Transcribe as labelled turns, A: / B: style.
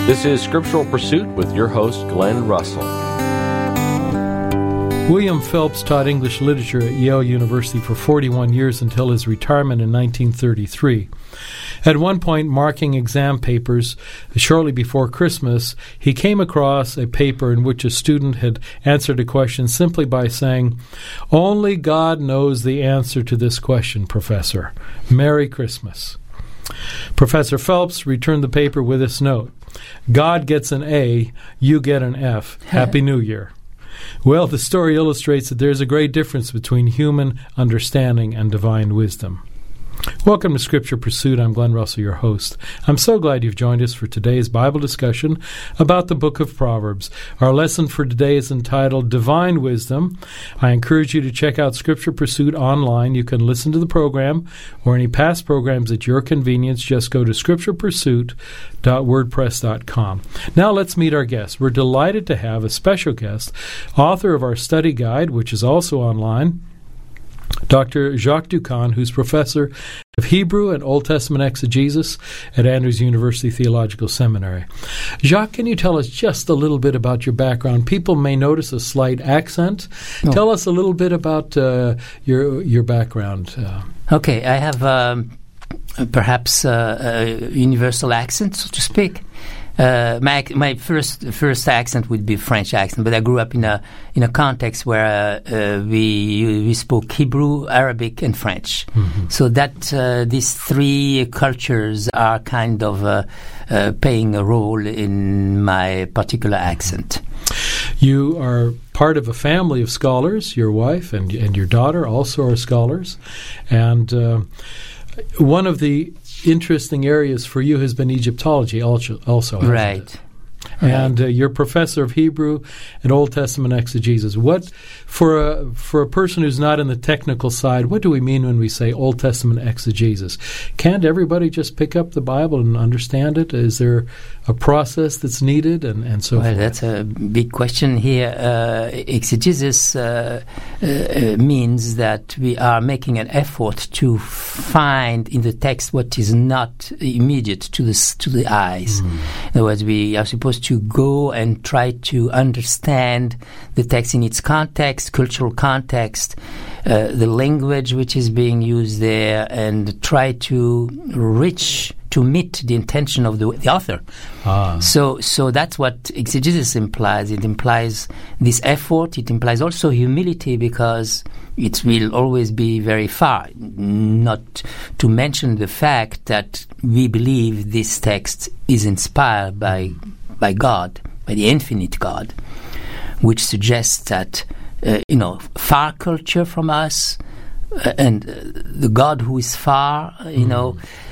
A: This is Scriptural Pursuit with your host, Glenn Russell.
B: William Phelps taught English literature at Yale University for 41 years until his retirement in 1933. At one point, marking exam papers shortly before Christmas, he came across a paper in which a student had answered a question simply by saying, "Only God knows the answer to this question, Professor. Merry Christmas." Professor Phelps returned the paper with this note: "God gets an A, you get an F. Happy New Year." Well, the story illustrates that there's a great difference between human understanding and divine wisdom. Welcome to Scripture Pursuit. I'm Glenn Russell, your host. I'm so glad you've joined us for today's Bible discussion about the book of Proverbs. Our lesson for today is entitled Divine Wisdom. I encourage you to check out Scripture Pursuit online. You can listen to the program or any past programs at your convenience. Just go to scripturepursuit.wordpress.com. Now let's meet our guest. We're delighted to have a special guest, author of our study guide, which is also online, Dr. Jacques Doukhan, who's professor of Hebrew and Old Testament exegesis at Andrews University Theological Seminary. Jacques, can you tell us just a little bit about your background? People may notice a slight accent.
C: No.
B: Tell us a little bit about your background.
C: Okay, I have perhaps a universal accent, so to speak. My first accent would be French accent, but I grew up in a context where we spoke Hebrew, Arabic, and French. Mm-hmm. So that these three cultures are kind of playing a role in my particular accent.
B: You are part of a family of scholars. Your wife and your daughter also are scholars, and one of the interesting areas for you has been Egyptology also,
C: right?
B: It? And you're professor of Hebrew and Old Testament exegesis. What, for a person who's not in the technical side, what do we mean when we say Old Testament exegesis? Can't everybody just pick up the Bible and understand it? Is there a process that's needed and so forth?
C: Well, that's a big question here. Exegesis means that we are making an effort to find in the text what is not immediate to the eyes. In other words, we are supposed to go and try to understand the text in its context, cultural context, the language which is being used there, and try to meet the intention of the author. So that's what exegesis implies. It implies this effort. It implies also humility, because it will always be very far. Not to mention the fact that we believe this text is inspired by God, by the infinite God, which suggests that far culture from us and the God who is far,